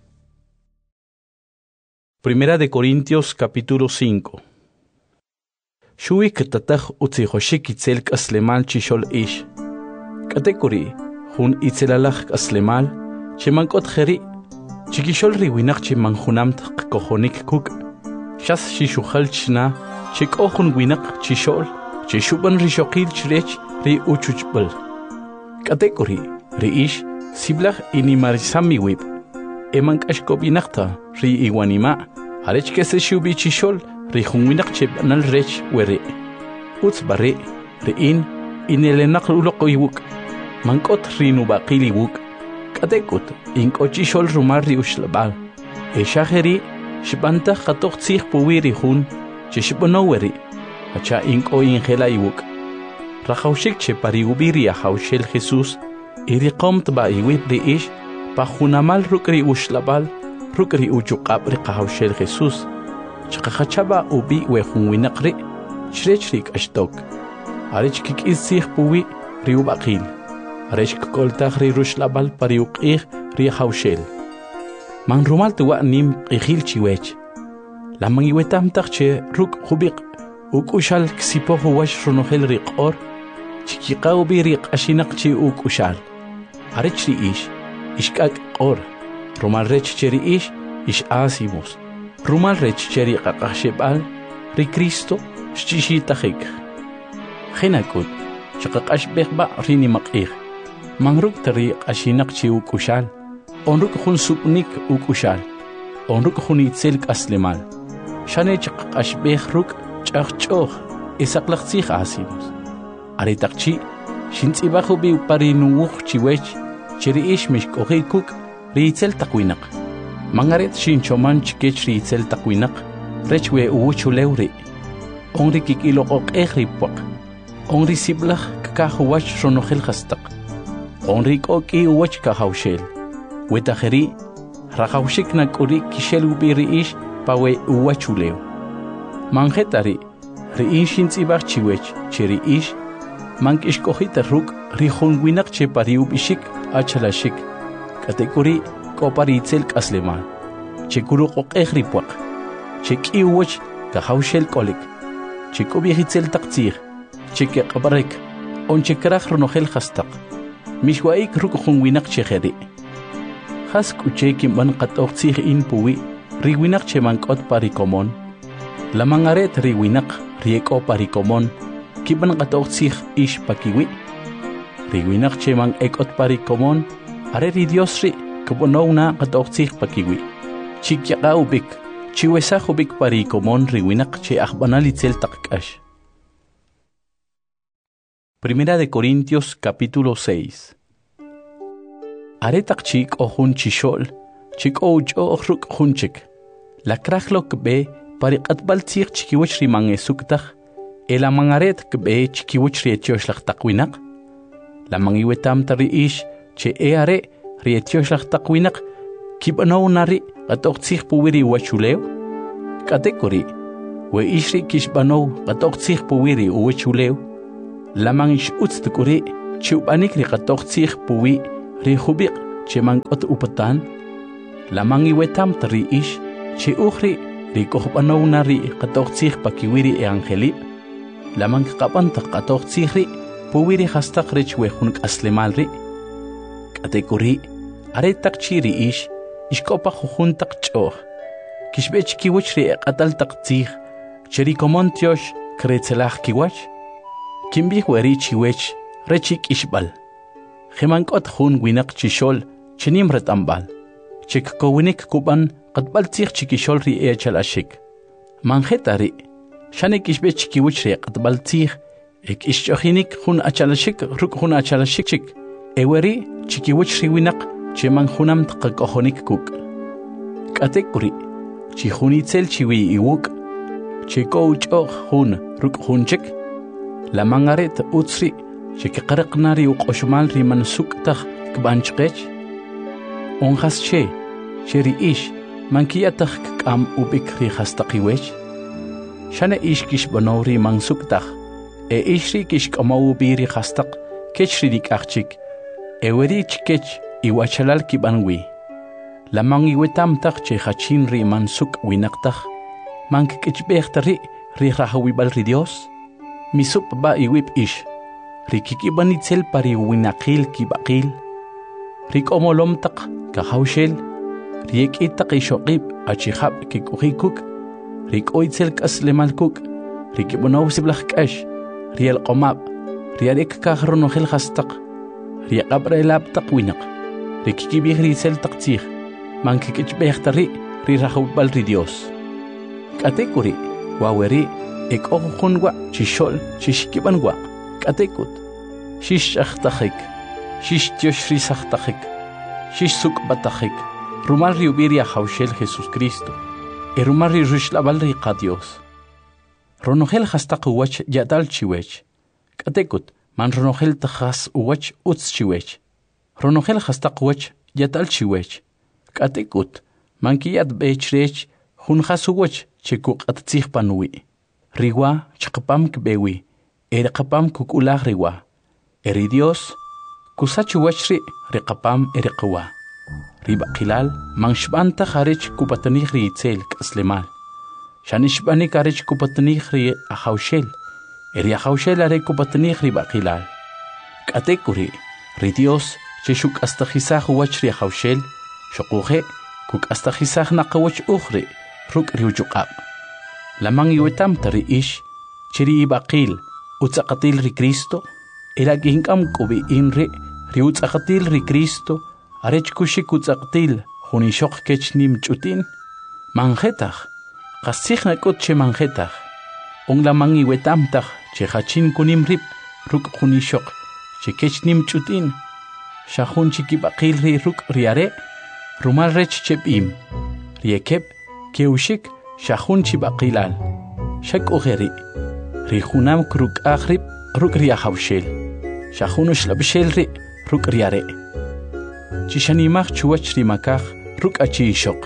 Primera de Corintios capítulo 5. Shui ketatach utzihoshik itzel kaslemal chishol ish. Katekuri, hun itzelalach kaslemal, chemankot kheri, chikishol riwinach chimanhunamt kohonik kuk. Shas shishukhal chna, chikohun winak chishol, chishuban rishokil chrech ri uchuchbal. Katekuri, ri ish, siblach inimarisami wib. Emank ashkobinakta, ri iwanima, harech kese shubi chishol, ri hunwinak chebanal rech were. Uts bare, ri inelenak ulokoiwuk. Mankot rinubakili wuk. Katekut, inkochishol rumar ri ushlabal. Eshaheri, shibanta khatok tsih puwiri hun, chishibonoweri. Hacha inko ingela iwuk. Rahaushik che pariubiri ahaushel Jesus, iriqomt ba iwib ri ish, pajunamal rukri ushlabal, rukri uchukabri kahaushel Jesus. Chakachaba ubi wehunwinakri, chrechrik ashtok. Arich kik isih puwi riubakil. Arich koltach ri rushlabal pariukih ri haushel. Man rumal tuwa nim ihil chiwech. La mangiwetam tache ruk hubik ukushal ksipohu wash runohel riqor. Chikika ubi riq ashinak chi ukushal. Arich ri ish. Ishkak or. Rumal rech cheri ish asimos. Rumal rech cheri kakashebal. Ri Cristo shchishitahik. Genakut. Chakakash bekba rini makih. Mangruk tari ashinak chi ukushal. Onruk hun supnik ukushal. Onruk hun itzel aslemal. Shane chakakash bekruk chachchoh. Isaklachzich asimos. Aritakchi. Shintsibahu bi parinuuch chiwech. Cheri ish mishkohi kuk. Riitzel takwinak. Mangaret shinchoman chikech riitzel takwinak. Rechwe uwuchuleuri. Onri kikilokok ehripwak. Onri siblach kakahuwach ronohel hastak. Onri koki uwach kahaushel. Wetaheri. Rahaushik na kuri kishel ubiri ish pawe uwachuleu. Mangetari. Riin shintzibach chiwech. Cheri ish. Mank ishkohita ruk. Rihunwinak che pariubishik achalashik. Katekuri koparitzel kaslemal. Chekuru kokehripwak. Chekiwach kahaushel kolik. Chekobihitzel taktzir. Chekekabarek. On chekrach ronohel hastak. Mishwaik rukuhunwinak cheheri. Has kuchekim ban katochzir in puwi. Riwinak chemankot parikomon. Lamangaret riwinak rieko parikomon. Kiban katochzir ish pakiwi. Riwinak chemang ekot parikomon. Areri Diosri kubonaw na katochzih pakiwi. Chikyaka ubik. Chiwesa ubik parikomon riwinak che akbanalitzel takkash. Primera de Corintios capítulo 6. Aretak chik ohun chishol. Chik ouch ohruk hunchik. La krachlok be pariqatbal tzih chikiwach rimang esuktak. Ela mangaret kbe chikiwach rietiosh takwinak. La mangiwetam tari ish. Che eare rietiosh takwinak. Kibanaw nari katochzih puwiri wachuleo. Katekuri. We ishri kishbanaw katochzih puwiri wachuleo. Lamang ish utstukuri chiubanik ri qatoqtsig puwi ri khubiq chemankot upatan. Lamang iwetam tri ish chi ukhri ri kohbanowna ri qatoqtsig pakiwiri e angeli. Lamang qapan qatoqtsig ri puwi ri hastaq rich wehun aslemal ri. Katekuri aretak chiri ish ishkopa jujuntaq ch'oj. Kishbech kiwach ri qataltaq tsig cheri komontiosh kretzelaj kiwach. Kimbih weri chiwech rechik ishbal. Gemankot jun winak chishol chinim retambal. Chik kowinik kuban qatbal tsig chikishol ri echalashik. Manjetari shanik ishbech kiwach ri qatbal tsig ek ishchohinik jun achalashik ruk jun achalashik chik. Eweri chikiwach ri winak cheman junam tqakohonik kuk. Katekuri chihunitzel chiwi iwuk. Chiko uchog jun ruk jun chik. La mangaret utsri chikiqarqnari uqoshmal ri mansuktaj kbanchqech. Onjas cheri ish mankiyataj k'am ubik ri hastaqiwech. Shane ish kishbanowri mansuktaj e ishri kishk'amow ri hastaq kechri dik'aqchik. Eweri chikech iwachalal kibanwi. La mangiwetamtaj che hachin ri mansuk winaqtaj. Mankik'chbejtari ri rahawibal ri Dios. Misup ba iwip ish. Rikikibanitzel pari winaqil kibaqil. Rikomolomtaq kahawshel. Riekitaq ishoqib achihab kikuhikuk. Rikoitzel kaslemalkuk. Rikibunawsiblaj k'ash. Rielqomab. Riarek kahronojel hastaq. Riaqabrelabtaq winaq. Rikikibij ritzel taqtzij. Mankikichbejtari ri rahawbal ri Dios. Katekuri waweri ek okhunwa chishol chishkibanwa katekut shish achtajik shish tioshrisachtajik shish sukbatajik rumal riubiria haushel Jesus Cristo rumal rishlabal riqa Dios ronogel hastaq uwach yadal chiwech katekut man ronogel tajas uwach utz chiwech ronogel hastaq uwach yadal chiwech katekut man kiyad bechrech junjas uwach chikuq attzig panwi Riwa chaqapam kbewi, erqapam kukulag riwa. Eri Dios, kusachu wachri riqapam eriqwa. Riba qilal, manshbanta kharich kupatanig riitzel kaslemal. Shanishbani karich kupatanig ri ahawshel. Eri ahawshel are kupatanig riba qilal. Katekuri, ri Dios, cheshuk astajizaj wachri ahawshel, shokuje, kuk astajizaj naqawach ukhri, ruk riuchuqab. Lamang iwetam tari ish, chiri ibaqil, utsaqatil ri Cristo, eraginkam kubi inri, ri utsaqatil ri Cristo, arech kushik utsaqatil, junishok kech nim chutin, manjetaj, qasij nakut che manjetaj, on lamang iwetam taj, che hachin kunim rip, ruk junishok, che kech nim chutin, shahun chikibaqil ri ruk riare, rumal rech chepim, riekep, keushik, Shahun chibaqilal, shak ugeri, rihunam kruk aghrib, ruk riahawshel, shahun shlabshel ri, ruk riare. Chishanimach chuach rimakaj, ruk achishok.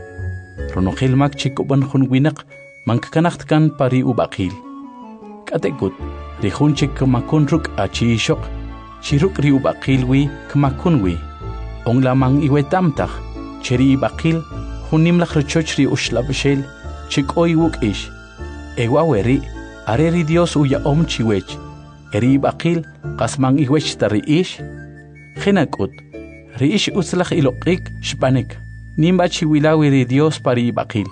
Ronogel mak chikuban hun winak, mankanachtkan pari ubaqil. Katekut, rihun chikumakun ruk achishok, chiruk ri ubaqilwi, kmakunwi. On lamang iwetamtaj, cheri ibaqil, hunimlach rechochri ushlabshel, chik oiwuk ish. Ewaweri, areri Dios uya chiwech. Eri baqil, qasman iwech tari ish. Genakut, ri ish uslach iloqik shpanek. Nimba chiwilaweri Dios pari baqil.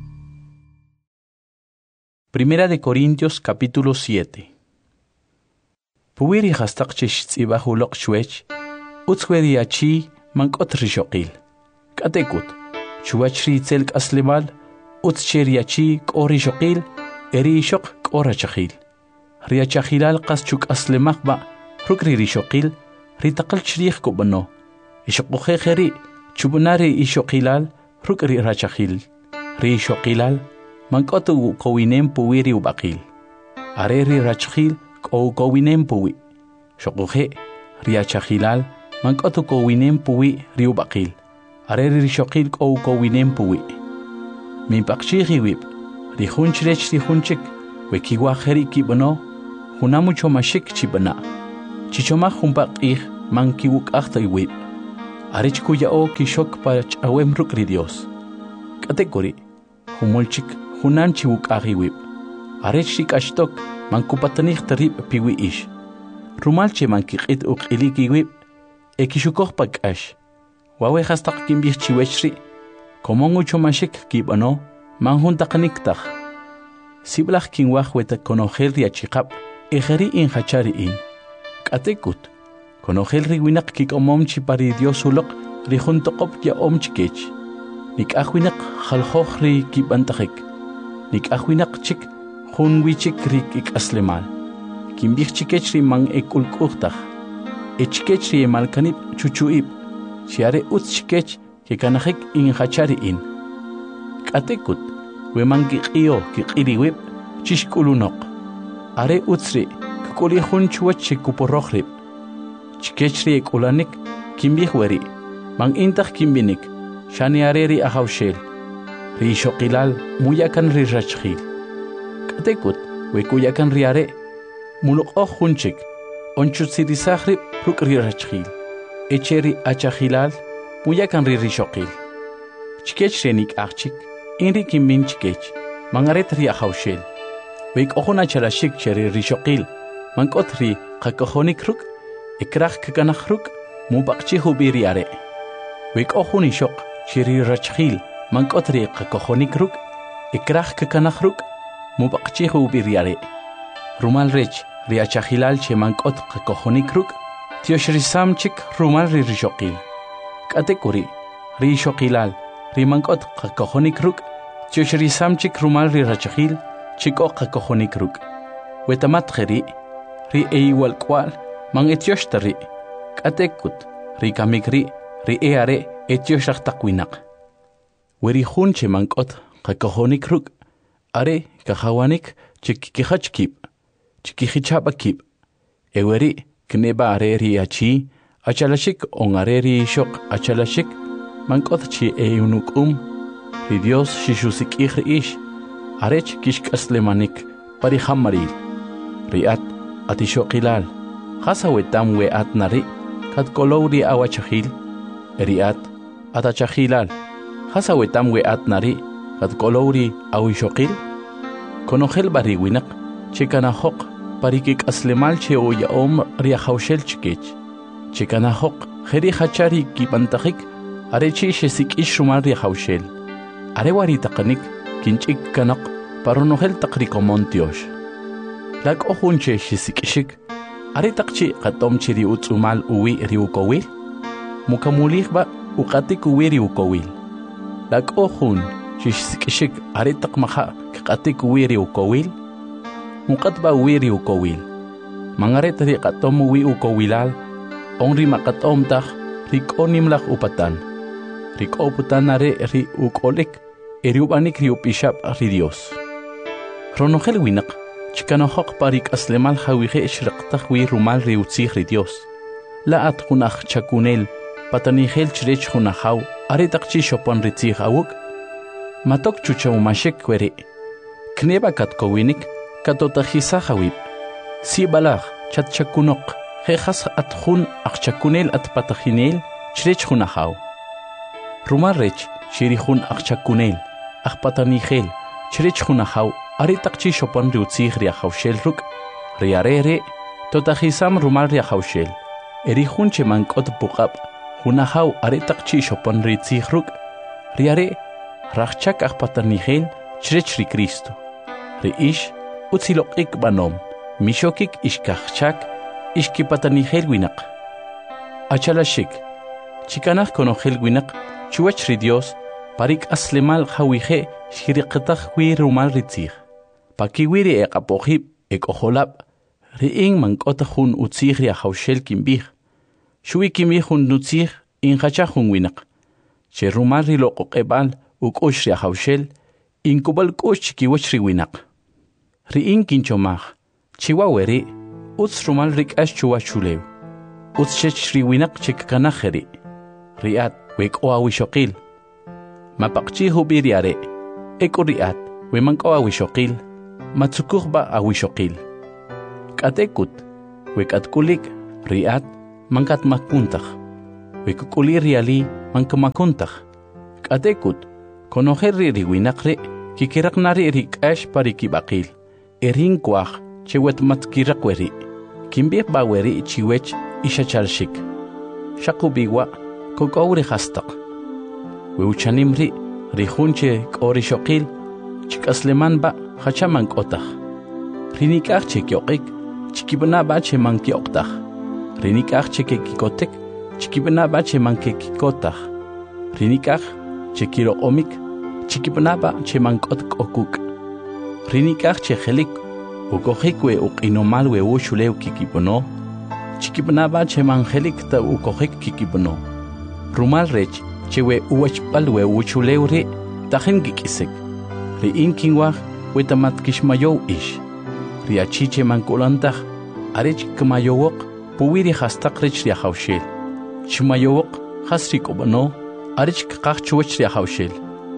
Primera de Corintios capítulo 7. Puwiri hastaq chish tzibahulok shwech. Utzweri achi mankot rishoqil. Katekut. Chuachri tzelk aslemal, utzcheriachi k'ori shoqil, eri shoq k'ora chachil. Riachachilal qas chuk aslemakba, rukri rishoqil, ritaqal chrij kubano. Ishoqujejeri, chubunari ishoqilal, rukri rachachil. Ri shoqilal, mankotu kowinem puwiri ubaqil. Areri rachachil, kowinem puwi. Shoquje, riachachilal, mankotu kowinem puwi riubaqil. Areri rishokil ko winem puwi. Min pakshi hiwib. Rihunch rech rihunchik. Wekiwa heri kibano. Hunamu chomashik chibana. Chichoma humbak man kiwuk achta iwib. Arech kuyao kishok pach awem rukri Dios. Kategori. Humolchik hunan chiwuk ahiwib. Arech shik ashtok man kupatanich tarib piwi ish. Rumalche man kikit uk iliki iwib. Ekishukok pak ash. Wawe hastak kimbich chiwechri. Komongu chomashik kibano man huntakaniktak. Siblach kinwach weta konogel riachikap. Ejeri in hachari in. Katekut. Konogel riwinak kik omomchi pari Dios ulok rijuntokop ya omchikech. Nik ahwinak halhoch ri kibantakik. Nik ahwinak chik hunwichik rik ik aslemal. Kimbich chikech ri mang ekulkuchtach. Echikech ri malkanip chuchuip. Siare utchikech kikanahik in hachari in. Katekut. Wemangi iyo kikiriwip chishkulunok. Are utsri kukuli hunchuach chikuporohrip. Chikechri ekulanik kimbihweri. Mang intach kimbinik. Shani areri ahawshel. Ri shokilal muyakan ri rachhil. Katekut wekuyakan ri are. Mulok hunchik. Onchutsidisahrip ruk ri rachhil. Echeri achahilal muyakan ri shokil. Chikechri nik achik. Inri kimbin chikech. Mangaret ri ahawshel. Wek ohona chalashik cheri rishokil. Mankot ri kakohonik ruk. Ikrach kakanach ruk. Mubakchi hubiri are. Wek ohoni shok cheri rachhil. Mankot ri kakohonik ruk. Ikrach kakanach ruk. Mubakchi hubiri are. Rumal rech ri achahilal che mankot kakohonik ruk. Tioshri samchik rumal ri rishokil. Katekuri ri shokilal. Ri mankot kakohonik ruk. Tioshri samchik rumal ri rachhil. Chico kakohonik ruk. Wetamat kheri. Ri eiwal kwal. Mang etioshtari. Katekut. Ri kamikri. Ri eare etioshak takwinak. Weri hunche mankot kakohonik ruk. Are kahawanik chikikihachkip. Chikihichapakip. Eweri kneba are ri achi. Achalashik on are ri shok achalashik. Mankot chi eunukum. Ri Dios shishusik ish. Arech kishk aslemanik pari hamaril. Riat atishokilal. Hasa wetam we at nari. Kat kolowri awachahil. Riat atachahilal. Hasa wetam we at nari. Kat kolowri awishokil. Konogel bari winak. Chikana hok parikik aslemal che o yaom riahaushel chikech. Chikana hok heri hachari kipantakik. Arechi shesik ishrumal riahaushel. Arewari takanik. Kinchik kanak paronogel takrikomon Dios. Lag ohunche shisikishik. Are takchi katom chiri utsumal uwi riukowil. Mukamulich ba ukatik uwi riukowil. Lag ohun shisikishik are takmaha katik uwi riukowil. Mukat ba uwi riukowil. Mangaret ri katom uwi ukowilal. Onri makatom tak rikonim lak upatan. Rikoputan are ri ukolik. Eriubanik riupishap ri Dios. Ronogel winak, chikanohok parik aslemal hawihe ishraktak wi rumal riutzih ri Dios. La at hunach chakunel, patanihel chrech hunahaw, aritakchi shopon ritzih awuk. Matok chuchawmashek kwere. Kneba katkowinik, katotajisahawib. Si balach, chat chakunok, hejas at hun ak chakunel at patajinel, chrech hunahaw. Rumal rech, shirihun ak chakunel. Akpatanihel, chrech hunahaw, aritakchi shopon riutzih riahawshel ruk, riarere, totahisam rumal riahawshel. Erihun che mankot bukap, hunahaw aritakchi shopon ritzih ruk, riare, rachchak akpatanihel, chrech ri Cristo. Riish, utzilokik banom, mishokik ishkachchak, ishkipatanihel winak. Achalashik, chikanach konogel winak, chuach ri Dios, parik aslemal hawihe shiriqtaq wi rumal ritzih. Pakiwiri eqapohib ekoholab riing mankota hun utzih ria hawshel kimbih. Shui kimbih hun nutzih in hachahun winak. Che rumal riloko qebal ukosh ria hawshel in kubal kosh chikiwach ri winak. Riing kinchomach chiwaweri utz rumal rikash chuwa chulew. Utz chech ri winak chikkanacheri. Riat wek oawishokil. Mapakchi hubiriare. Eko riat, wemanko awishokil. Matsukuhba awishokil. K'atekut, wekat kulik, riat, mankat makuntak. Wekukuli riali, mankamakuntak. K'atekut, konojer riwinakre, kikirak nari rikash parikibakil. Erin kwaj, chewet matkirakweri. Kimbir baweri chiwech ishachalshik. Shakubiwa, kokauri hastak. Weuchanimri, rihunche korishokil, chikasleman ba, hachaman kotach. Rinikach chekyokik, chikibana bache mankyoktak. Rinikach chekikotek, chikibana bache mankekikotach. Rinikach chekiro omik, chikibana bache mankotk okuk. Rinikach chehelik, ukojikwe ukinomalwe ushuleu kikipono. Chikibana bache mangelik ta ukojik kikipono. Rumal rech, chewe uwachpalwe uchuleure, tajen gikisek. Ri inkinwach, wetamat kishmayow ish. Ri achiche mankulantach, arech kmayowok, puwiri hastak rech riahaushel. Chmayowok, hasrik obano, arech kakachwech riahaushel.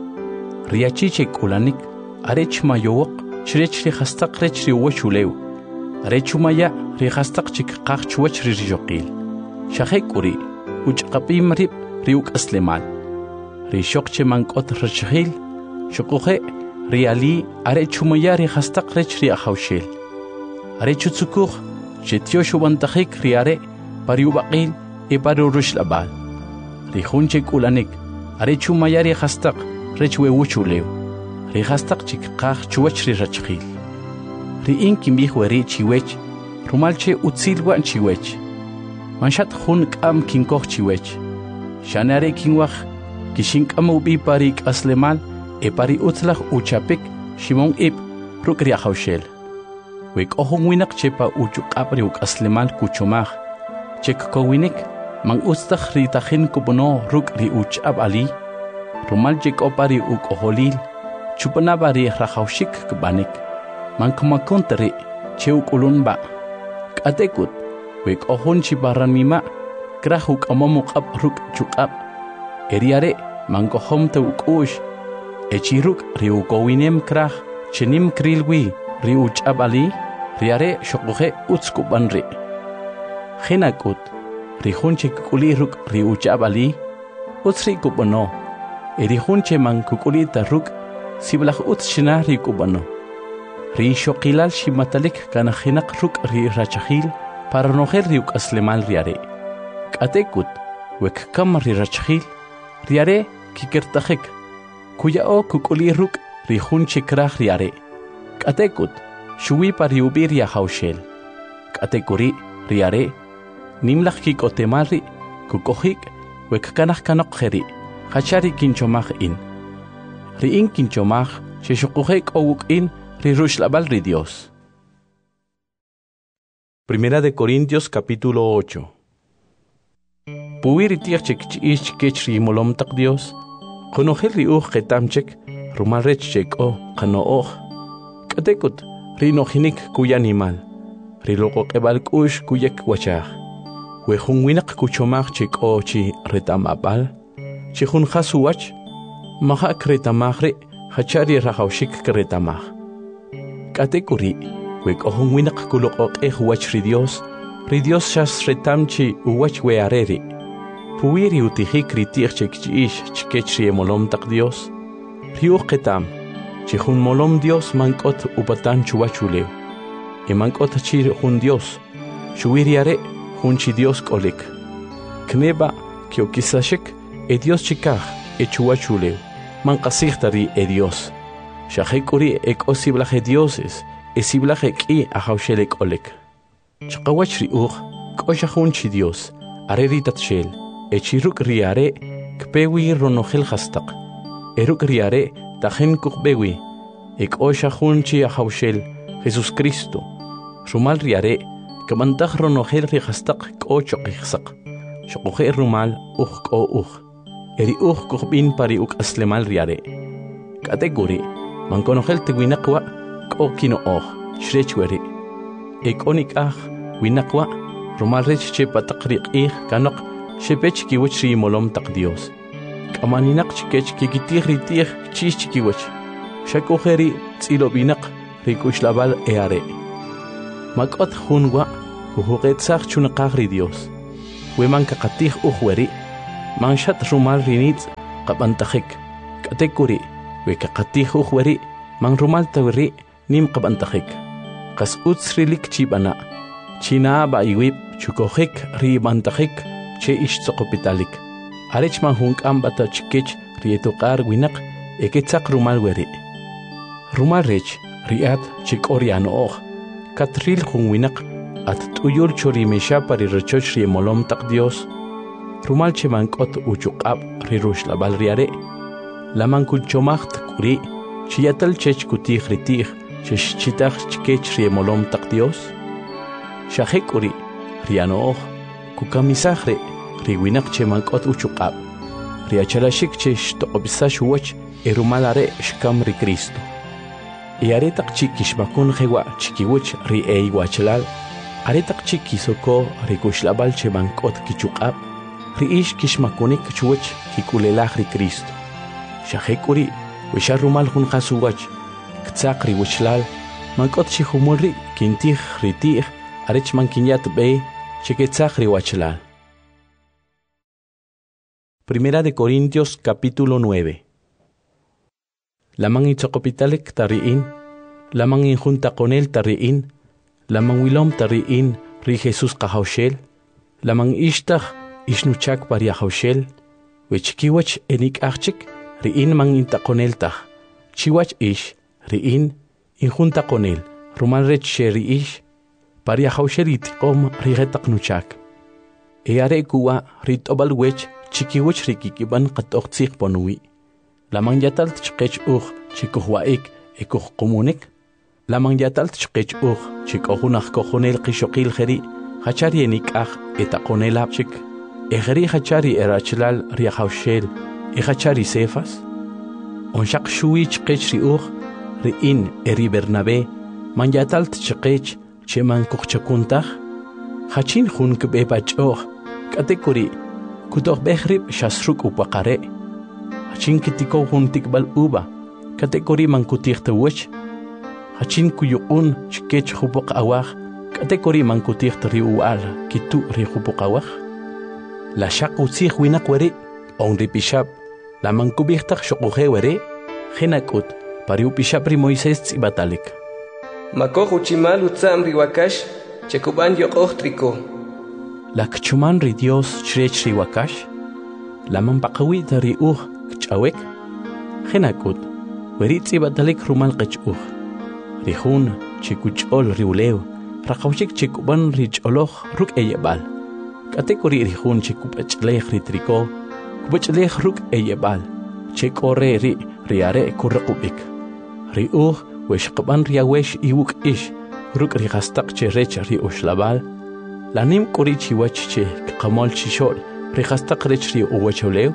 Ri achiche kulanik, arech mayowok, chrech ri hastak rech riwachuleu. Arechumaya ri hastak chik kakachwech rijokil. Shahekuri, uchkapim rip, riuk aslemal. Ri shokche mankot rachhil, shokuhe, riali, arechumaya ri hastak rech riahaushel. Arechutsukuh, chetiosh wantahik riare, pariubakil, e parurush labal. Ri hunche kulanik, arechumaya ri hastak, rech wewuchuleu. Ri hastak chik kakachwech rirachhil. Ri inkimih weri chiwech, rumalche utsilwan chiwech. Manshat hun kam kinkoch chiwech. Shanare kinwach, kishinkam ubi parik aslemal, e pari utlach uchapik, shimon ip, rukria haushel. Wek ohun winak chepa uchuk apriuk aslemal kuchomach. Chek kowinik, mang ustach ritachin kupono ruk ri uchab ali. Rumal chek opari uk oholil, chupanabari rahaushik kubanik. Mankumakuntari, cheuk ulunba. K'atekut, wek ohun chibaran mima, krahuk amamuk ab ruk chukab. Eriare, mankohom te ukush. Echiruk riukowinem krah, chenim krilwi, riuchab ali, riare shokuhe utskubanri. Hinakut, rihunche kukuli ruk riuchab ali, utsri kubano. Erihunche mankukulita ruk, siblach utshina rikubano. Ri shokilal shimatalik kana hinak ruk ri rachahil para noher riuk aslemal riare. K'atekut, wek kam ri rachahil, riare kikertajek, kuya o kukuli ruk ri hunche krah riare. K'atekut, shuwi pari ubiria haushel. K'atekuri riare, nimlach kikotemari, kukohik, wek kanach kanokjeri, hachari kinchomach in. Ri in kinchomach, sheshokuhek owuk in, Rirush labal ri Dios. Primera de Corintios capítulo 8. Puwiri tiach chek kech ri molom tak Dios. Konohel ri ketamchek, rumalrech chek o kano K'atekut ri nohinik kuya animal. Ri loko kebal kush kuyek wachach. Wehun winak kuchomach chek o chi retamabal. Chihun hasuwach, mahak retamachre, hachari rahaushik kretamach. K'atekuri, wek ohun winak kulok wach ri Dios shas retamchi uwach weareri. Puwiri utihik ri tichek chiish chikech ri molom tak Dios. Riuch ketam, chihun molom Dios mankot upatan chuwachuleu. E mankot chir hun Dios, chuwiriare hun chi Dios kolik. Kneba, kiokisashek, e Dios chikaj, e chuwachuleu. Mankasichtari e Dios. Shahekuri ek osiblaje dioses, esiblaje ki ahaushele kolek. Chakawachri koshahunchi Dios, areritat shel, echiruk riare, kpewi ronohel hastak. Eruk riare, tajen kukbewi, ek oshahunchi ahaushel, Jesus Cristo. Rumal riare, kamantaj ronohel rihastak kochokihsak. Shokohe rumal ko Eri kukbin pari aslemal riare. K'atekuri, mankonohel te winakwa, kino shrechweri. Ekonik winakwa, rumalrech che patakrik kanok, shepech kiwach ri molom tak Dios. Kamaninak chikech kikitir ritir chis chikiwach. Shakoheri tsilobinak rikushlabal eare. Makot junwa hujuqetsaq chunaqaq Dios. Weman kaqatij ujueri. Manshat rumal rinitz qabantajik. Katekuri we kaqatij ujueri. Man rumal tawri nim qabantajik. Qas utsrilik chibana. China ba iwib chukojik ribantajik che ichtsoqopitalik. Arech man hunk'an bata chikech rietuqar winaq eketsaq rumal weri. Rumal rech riat chik'oriano'oj. Katril jun winaq at t'uyul chorimesha pari rechoch riemolom taq Dios. Rumal che mank'ot uchuq'ab riruxlabal riare. Laman kulchomacht kuri chiyatal chech kutij ritij chechchitaj chikech riemolom taq Dios. Shajek uri riano'oj kukamisajre riwinaq che mank'ot uchuq'ab. Riachalashik che xtoqopisax uwach rumal are xkam ri Cristo. Aretaq chikixmakun jewa chikiwuch ri wachlal. Aretaq chikisoko rikuxlabal che mank'ot kichuq'ab. Ri ish kixmakunik chuwach kikulelaj ri Cristo. Shajek uri wisha rumal jun qasuwach ktzaq ri wuchlal mank'ot chijumul ri kintij ri tij arech man kinyat b'ey chiketzaq ri wachlal. Primera de Corintios capítulo 9. Lamang itzoqopitalek tariin, lamang injunta con él tariin, lamang wilom tariin ri Jesús qahawshel, lamang ishtaj ishnuchak paria hawshel, wechkiwach enik achik riin mang inta con él taj, chiwach ish riin injunta con él, rumal rech sheri ish, paria hawshel itiqom rigetak nuchak. Eare kuwa ritobal wech chikiwach rikikiban qatoqtziq ponui. Lamang yatal tchqech chikuhwaik ekuh komunik. Lamang yatal tchqech chikohunaj kohonel qishoqil jeri hachari enikaj etakonel apchik. Ejeri hachari erachlal riahawshel hachari sefas. Onshaq shui chqech riin eri Bernabé man yatal tchqech cheman kuchchakuntaj. Hachin jun kbebachoj katekuri kutoh behrib shasruk upaqare. Hachin kitiko jun tikbal uba, katekori man kutih tawach. Hachin kuyuun chikech hupok awaj, katekori man kutih riual, kitu ri hupok awaj. La shak utsih winak weri, on ripishab, la man kubihtak shokuhe weri, henakut, pariu pishab ri Moisés tsibatalik. Makoh uchimal utsam riwakash, chekuban yokoh triko. La kchuman ri Dios chrech riwakash, la man pakawit ri Kchawek, henakut, weritzi batalik rumal qech'uj. Rihun, chikuch'ol riuleu, rakawchik chikuban rich'oloj ruk eyebal. Katekori rihun chikupachlej ritriko, kupachlej ruk eyebal. Chekore riare kurrakubik. Riuj, weshqaban riawesh iwuk ish, ruk rihastak cherech riushlabal. Lanim kori chiwach che kamol chishol, rihastak rech riuwacholeu.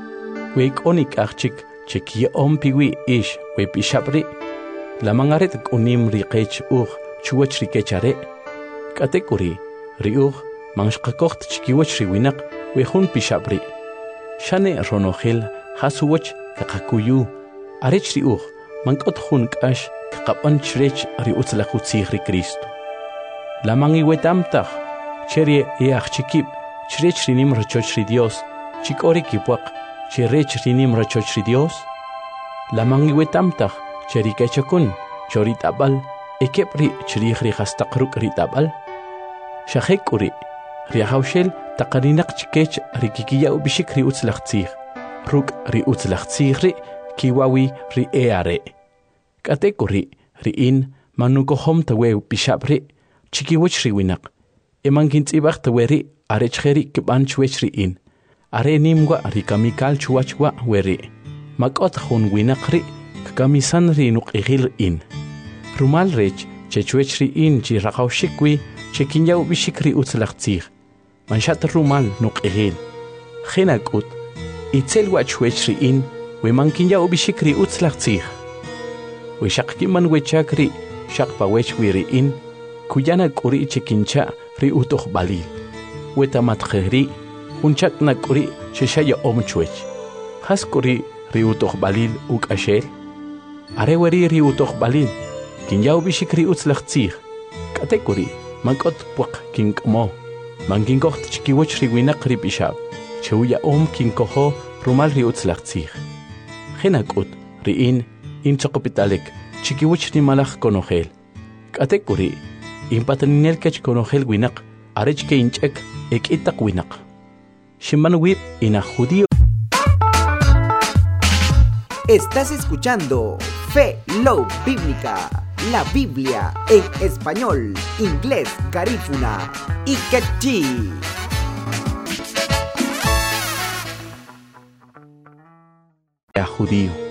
Wek onik achik chekia ompiwi ish we pishabri. La mangaret unim riqech chuwach rikechare. Katekuri riuj manshqakocht chikiwach riwinak we hun pishabri. Shane ronojel hasuwach kakakuyu. Arech riuj mankot hun kash kakapan chrech riutzlakutzih ri Cristo. La mangi wetamtach cherie chikip chrech rinim rachoch ri Dios chikori kipwaq. Chirech rinim rachoch ri Dios. La mangiwetamtaj cherikechakun choritabal ekepri chirij rihastaqruk ritabal. Shajek uri riahawshel taqarinak chikech rikikiya ubishik riutzlaqtzij. Ruk riutzlaqtzij ri kiwawi ri eare. Katek uri riin manukohom tawe pishabri chikiwach riwinak. Emankintzibaj taweri arechjeri kiban chwech riin. Are nimwa rikamikal chuachwa weri. Makot jun winakri kamisan ri nuqihil in. Rumal rech chechuech ri in chi rakawshikwi chekinyaw bishikri utzlaqtzij. Manshat rumal nuqihil. Henakut itzel wachuech ri in we mankinyaw bishikri utzlaqtzij. We shakkiman wechakri shakpa wechwi ri in kuyana kuri chekincha ri utoh balil. Wetamatjeri Hunchak nakuri sheshaya omchwech. Haskuri riutoh balil ukashel. Areweri riutoh balil. Kinyaw bishikri utzlaqtzij. Katekuri, mankot puak kinkmo, mankinkoht chikiwach riwinaq ripishab, cheuya kinkoho rumal riutzlaqtzij. Genakut, riin, inchokopitalek, chikiwach rimalaj konogel. Katekuri, impataniniel kech konogel winaq, arech ke inchek itak winaq. Shimanwib ina judío. Estás escuchando Fe Love Bíblica, la Biblia en español, inglés, garífuna y quechí. Judío.